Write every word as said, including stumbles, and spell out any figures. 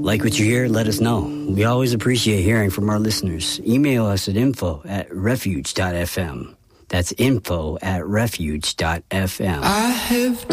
Like what you hear, let us know. We always appreciate hearing from our listeners. Email us at info at refuge dot f m. That's info at refuge dot f m. I have